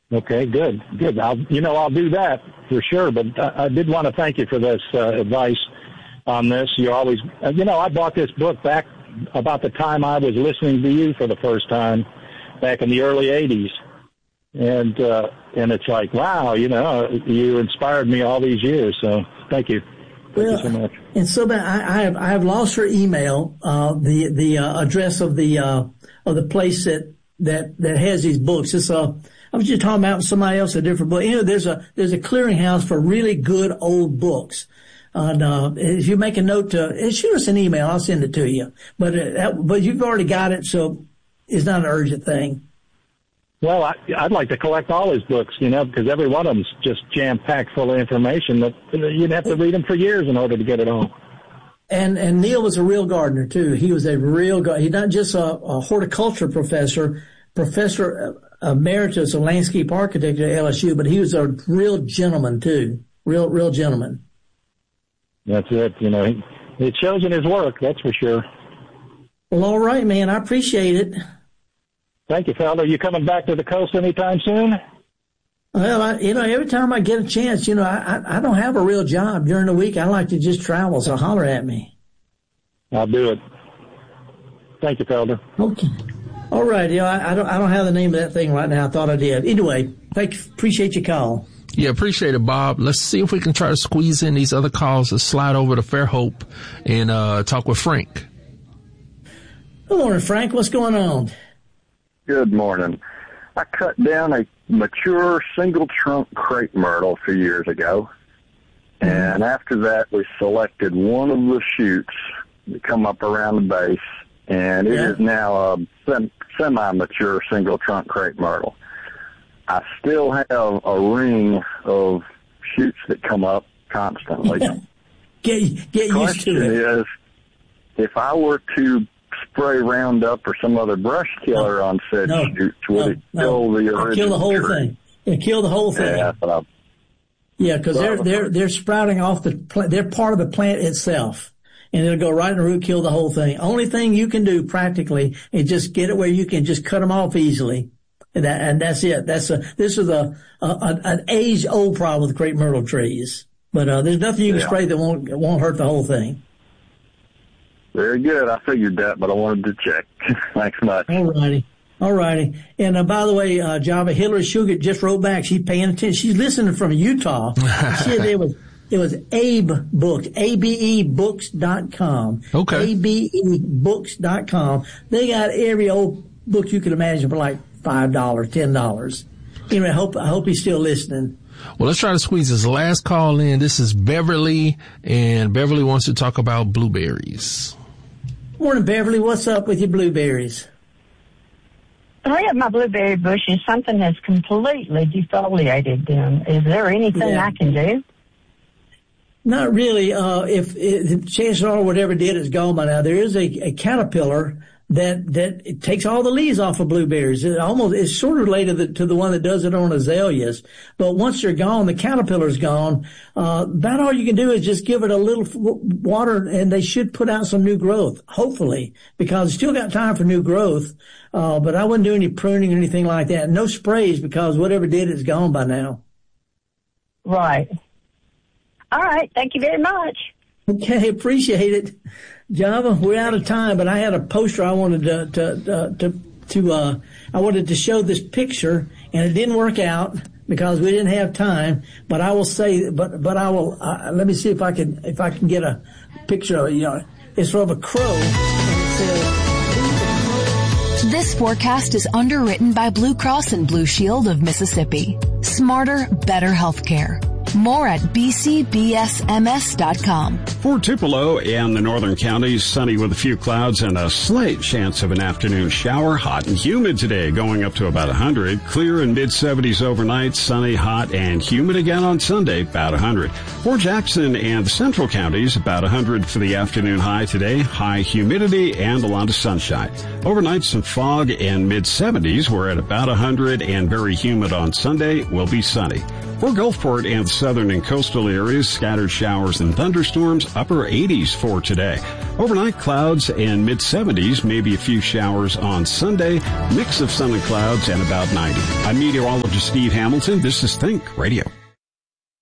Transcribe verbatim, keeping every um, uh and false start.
Okay, good, good. I'll, you know, I'll do that for sure. But I, I did want to thank you for this uh, advice on this. You always, uh, you know, I bought this book back about the time I was listening to you for the first time, back in the early eighties, and uh, and it's like, wow, you know, you inspired me all these years. So thank you. Thank well, you so much. And so that I, I have I have lost her email, uh, the the uh, address of the uh, of the place that that that has these books. It's uh I was just talking about somebody else, a different book. You know, there's a there's a clearinghouse for really good old books. And uh, if you make a note to shoot us an email, I'll send it to you. But uh, that, but you've already got it, so it's not an urgent thing. Well, I, I'd like to collect all his books, you know, because every one of them's just jam-packed full of information that you'd have to read them for years in order to get it all. And and Neil was a real gardener too. He was a real gardener. He's not just a, a horticulture professor, professor emeritus of landscape architecture at L S U, but he was a real gentleman too. Real real gentleman. That's it. You know, it shows in his work. That's for sure. Well, all right, man. I appreciate it. Thank you, fella. Are you coming back to the coast anytime soon? Well, I, you know, every time I get a chance, you know, I, I don't have a real job during the week. I like to just travel, so holler at me. I'll do it. Thank you, Felder. Okay. All right. Yeah, I, I don't, I don't have the name of that thing right now. I thought I did. Anyway, thank you. Appreciate your call. Yeah, appreciate it, Bob. Let's see if we can try to squeeze in these other calls and slide over to Fairhope and uh, talk with Frank. Good morning, Frank. What's going on? Good morning. I cut down a mature single trunk crepe myrtle a few years ago, and after that we selected one of the shoots that come up around the base, and it yeah. is now a sem- semi-mature single trunk crepe myrtle. I still have a ring of shoots that come up constantly. get get used to it. The question is, if I were to spray Roundup or some other brush killer no, on said no, shoots, would no, it kill no. the original It'll kill the whole tree? thing. It'll kill the whole thing. Yeah, but yeah, because they're they're they're sprouting off the plant. They're part of the plant itself, and it'll go right in the root, kill the whole thing. Only thing you can do practically is just get it where you can just cut them off easily, and that and that's it. That's a this is a, a, a an age old problem with crepe myrtle trees. But uh, there's nothing you can yeah. spray that won't won't hurt the whole thing. Very good. I figured that, but I wanted to check. Thanks much. All righty. All righty. And uh, by the way, uh, Java, Hillary Sugar just wrote back. She's paying attention. She's listening from Utah. She said it was, it was Abe Books, A B E books dot com. Okay. A B E books dot com. They got every old book you can imagine for like five dollars, ten dollars. Anyway, I hope, I hope he's still listening. Well, let's try to squeeze this last call in. This is Beverly, and Beverly wants to talk about blueberries. Morning, Beverly. What's up with your blueberries? I have my blueberry bushes. Something has completely defoliated them. Is there anything yeah. I can do? Not really. Uh, if, if chances are whatever did is gone by now. There is a, a caterpillar that that it takes all the leaves off of blueberries. It almost it's sort of related to the, to the one that does it on azaleas. But once they're gone, the caterpillar's gone. Uh, about all you can do is just give it a little water, and they should put out some new growth, hopefully, because it's still got time for new growth. Uh, but I wouldn't do any pruning or anything like that. No sprays, because whatever did it's gone by now. Right. All right. Thank you very much. Okay, appreciate it. Java, we're out of time, but I had a poster I wanted to, to, uh, to, to, uh, I wanted to show this picture, and it didn't work out because we didn't have time, but I will say, but, but I will, uh, let me see if I can, if I can get a picture of it, you know, it's of a crow, and it says, this forecast is underwritten by Blue Cross and Blue Shield of Mississippi. Smarter, better healthcare. More at b c b s m s dot com. For Tupelo and the northern counties, sunny with a few clouds and a slight chance of an afternoon shower. Hot and humid today, going up to about one hundred. Clear and mid-seventies overnight, sunny, hot, and humid again on Sunday, about one hundred. For Jackson and the central counties, about one hundred for the afternoon high today. High humidity and a lot of sunshine. Overnight, some fog and mid-seventies. We're at about one hundred, and very humid on Sunday. Will be sunny. For Gulfport and the southern and coastal areas, scattered showers and thunderstorms, upper eighties for today. Overnight, clouds and mid-seventies, maybe a few showers on Sunday, mix of sun and clouds, and about ninety. I'm meteorologist Steve Hamilton. This is Think Radio.